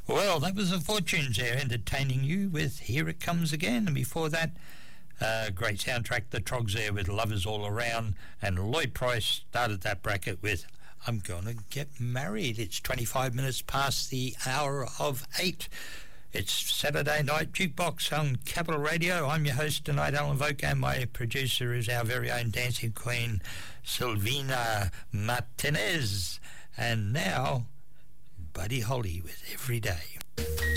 Well, that was the Fortunes there, entertaining you with Here It Comes Again. And before that, great soundtrack, The Trogs there with Lovers All Around. And Lloyd Price started that bracket with I'm Gonna Get Married. It's 25 minutes past the hour of 8. It's Saturday Night Jukebox on Capital Radio. I'm your host tonight, Alan Voke, and my producer is our very own dancing queen, Silvina Martinez. And now, Buddy Holly with Every Day.